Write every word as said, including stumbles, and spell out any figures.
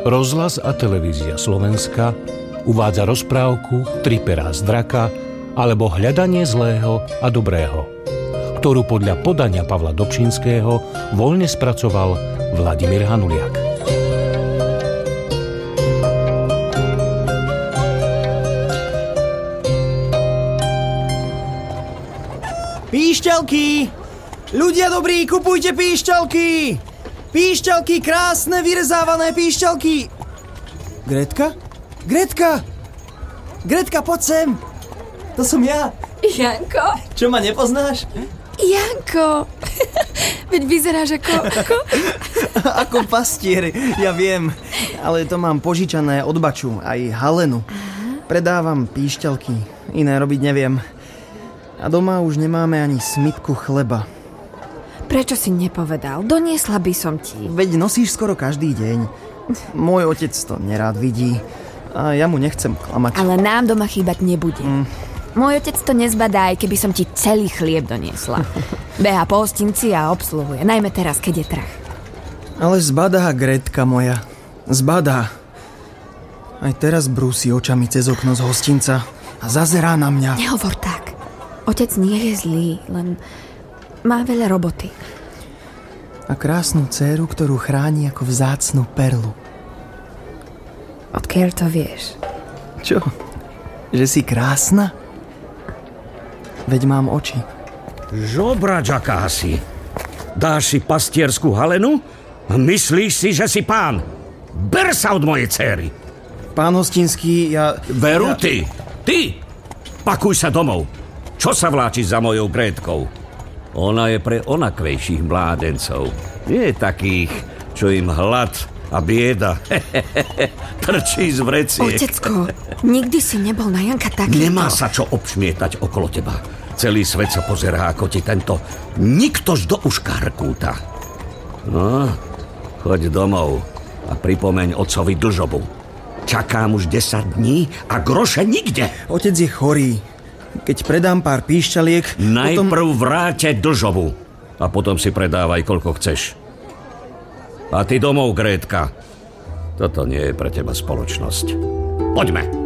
Rozhlas a televízia Slovenska uvádza rozprávku Tri perá z draka alebo Hľadanie zlého a dobrého, ktorú podľa podania Pavla Dobšinského voľne spracoval Vladimír Hanuliak. Píšťalky! Ľudia dobrí, kupujte píšťalky! Píšťalky, krásne, vyrezávané píšťalky! Gretka? Gretka! Gretka, poď sem! To som ja. Janko? Čo, ma nepoznáš? Janko! Veď vyzeráš ako... Ako, ako pastier, ja viem. Ale to mám požičané od Baču, aj Halenu. Predávam píšťalky, iné robiť neviem. A doma už nemáme ani smytku chleba. Prečo si nepovedal? Doniesla by som ti. Veď nosíš skoro každý deň. Môj otec to nerád vidí. A ja mu nechcem klamať. Ale nám doma chýbať nebude. Mm. Môj otec to nezbadá, aj keby som ti celý chlieb doniesla. Beha po hostinci a obsluhuje. Najmä teraz, keď je trh. Ale zbadá, Gretka moja. Zbadá. Aj teraz brúsi očami cez okno z hostinca a zazerá na mňa. Nehovor tak. Otec nie je zlý, len... má veľa roboty. A krásnu dcéru, ktorú chráni ako vzácnu perlu. Odkiaľ to vieš? Čo? Že si krásna? Veď mám oči. Žobrač akási. Dáš si pastierskú Halenu? Myslíš si, že si pán? Ber sa od mojej dcéry. Pán hostinský, ja... Veru ja... ty! Ty! Pakuj sa domov. Čo sa vláčiš za mojou Grétkou? Ona je pre onakvejších mládencov. Nie takých, čo im hlad a bieda trčí z vreciek. Otecko, nikdy si nebol na Janka takýto. Nemá sa čo obšmietať okolo teba. Celý svet sa pozerá, ako ti tento niktož do uška hrkúta. No, choď domov a pripomeň otcovi dlžobu. Čakám už desať dní a groše nikde. Otec je chorý. Keď predám pár píšťaliek... Najprv potom... vráte dlžobu a potom si predávaj, koľko chceš. A ty domov, Grétka. Toto nie je pre teba spoločnosť. Poďme.